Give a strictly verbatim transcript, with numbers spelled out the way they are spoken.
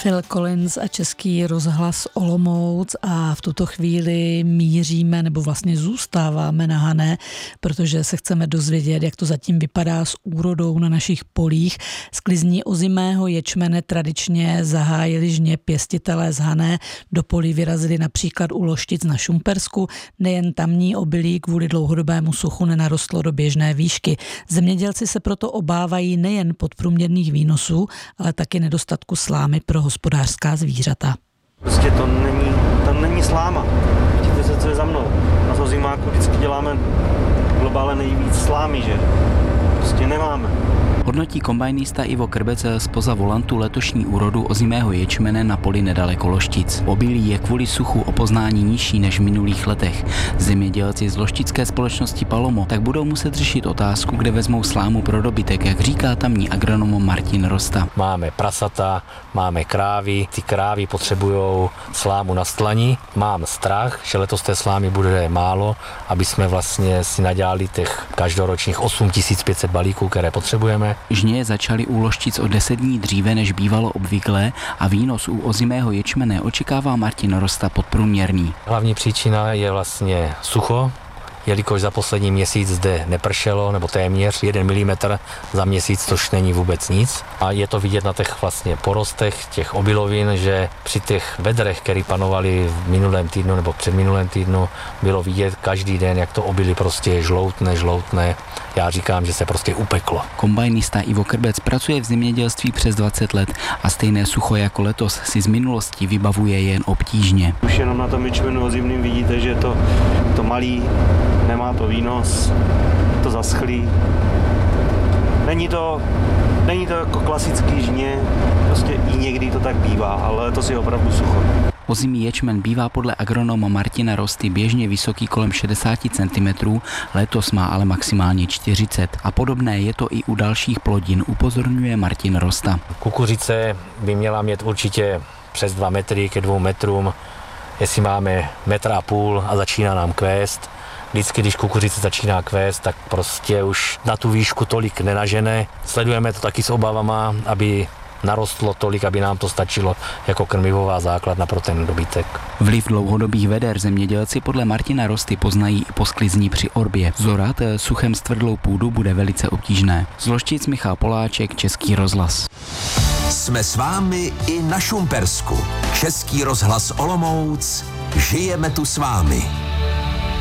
Phil Collins a Český rozhlas Olomouc a v tuto chvíli míříme nebo vlastně zůstáváme na Hané, protože se chceme dozvědět, jak to zatím vypadá s úrodou na našich polích. Sklizní ozimého ječmene tradičně zahájili žně pěstitelé z Hané, do polí vyrazili například u Loštic na Šumpersku, nejen tamní obilí kvůli dlouhodobému suchu nenarostlo do běžné výšky. Zemědělci se proto obávají nejen podprůměrných výnosů, ale taky nedostatku slámy pro hospodářská zvířata. Prostě to není, to není sláma. Vidíte se, co je za mnou. Na to zimáku vždycky děláme globálně nejvíc slámy, že? Prostě nemáme. Hodnotí kombajnista Ivo Krbec zpoza volantu letošní úrodu ozimého ječmene na poli nedaleko Loštic. Obilí je kvůli suchu o poznání nižší než v minulých letech. Zemědělci z loštické společnosti Palomo tak budou muset řešit otázku, kde vezmou slámu pro dobytek, jak říká tamní agronom Martin Rosta. Máme prasata, máme krávy, ty krávy potřebují slámu na stlani. Mám strach, že letos té slámy bude málo, aby jsme vlastně si nadělali těch každoročních osm tisíc pět set balíků, které potřebujeme. Žně začaly u Loštic o deset dní dříve, než bývalo obvyklé a výnos u ozimého ječmene očekává Martin Rosta podprůměrný. Hlavní příčina je vlastně sucho, jelikož za poslední měsíc zde nepršelo, nebo téměř jeden milimetr za měsíc, což není vůbec nic. A je to vidět na těch vlastně porostech těch obilovin, že při těch vedrech, které panovaly v minulém týdnu nebo předminulém týdnu, bylo vidět každý den, jak to obilí prostě žloutne, žloutne. Já říkám, že se prostě upeklo. Kombajnista Ivo Krbec pracuje v zemědělství přes dvacet let a stejné sucho jako letos si z minulosti vybavuje jen obtížně. Už jenom na tom ječmenu ozimným vidíte, že to, to malý, nemá to výnos, to zaschlý. Není to, není to jako klasický žně, prostě i někdy to tak bývá, ale to si opravdu sucho. Ozimý ječmen bývá podle agronoma Martina Rosty běžně vysoký kolem šedesát centimetrů, letos má ale maximálně čtyřicet. A podobné je to i u dalších plodin, upozorňuje Martin Rosta. Kukuřice by měla mít určitě přes dva metry ke dvou metrům, jestli máme metra a půl a začíná nám kvést. Vždycky, když kukuřice začíná kvést, tak prostě už na tu výšku tolik nenažene. Sledujeme to taky s obavama, aby narostlo tolik, aby nám to stačilo jako krmivová základna pro ten dobytek. Vliv dlouhodobých veder zemědělci podle Martina Rosty poznají i po sklizní při orbě. Zorat suchem stvrdlou půdu bude velice obtížné. Z Loštic Michal Poláček, Český rozhlas. Jsme s vámi i na Šumpersku. Český rozhlas Olomouc. Žijeme tu s vámi.